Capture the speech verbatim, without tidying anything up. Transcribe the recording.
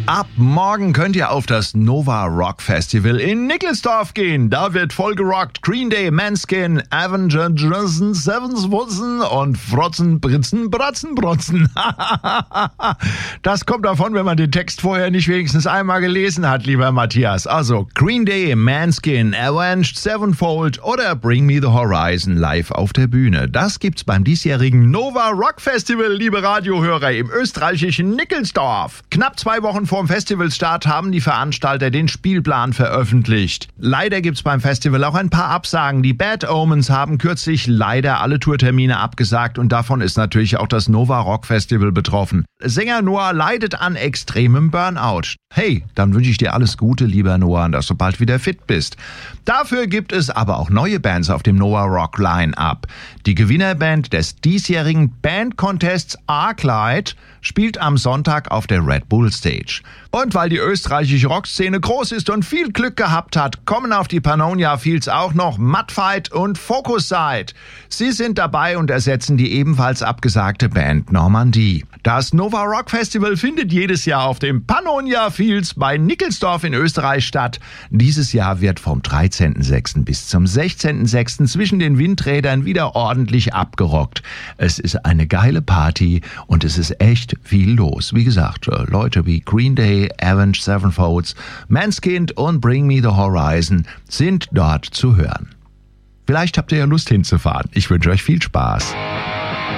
Ab morgen könnt ihr auf das Nova Rock Festival in Nickelsdorf gehen. Da wird voll gerockt. Green Day, Manskin, Avenger, Johnson, Sevens, Woodson und Frotzen, Britzen, Bratzen, Brotzen. Das kommt davon, wenn man den Text vorher nicht wenigstens einmal gelesen hat, lieber Matthias. Also Green Day, Manskin, Avenged Sevenfold oder Bring Me the Horizon live auf der Bühne. Das gibt's beim diesjährigen Nova Rock Festival, liebe Radiohörer, im österreichischen Nickelsdorf. Knapp zwei Wochen vor Vor dem Festivalstart haben die Veranstalter den Spielplan veröffentlicht. Leider gibt's beim Festival auch ein paar Absagen. Die Bad Omens haben kürzlich leider alle Tourtermine abgesagt und davon ist natürlich auch das Nova Rock Festival betroffen. Sänger Noah leidet an extremem Burnout. Hey, dann wünsche ich dir alles Gute, lieber Noah, dass du bald wieder fit bist. Dafür gibt es aber auch neue Bands auf dem Nova Rock Line-Up. Die Gewinnerband des diesjährigen Band-Contests Arclight spielt am Sonntag auf der Red Bull Stage. Und weil die österreichische Rockszene groß ist und viel Glück gehabt hat, kommen auf die Pannonia Fields auch noch Mudfight und Focusite. Sie sind dabei und ersetzen die ebenfalls abgesagte Band Normandie. Das Nova Rock Festival findet jedes Jahr auf dem Pannonia Fields bei Nickelsdorf in Österreich statt. Dieses Jahr wird vom dreizehnten sechsten bis zum sechzehnten sechsten zwischen den Windrädern wieder ordentlich abgerockt. Es ist eine geile Party und es ist echt viel los. Wie gesagt, Leute wie Green Day, Avenged Sevenfold, Manskin und Bring Me the Horizon sind dort zu hören. Vielleicht habt ihr ja Lust hinzufahren. Ich wünsche euch viel Spaß.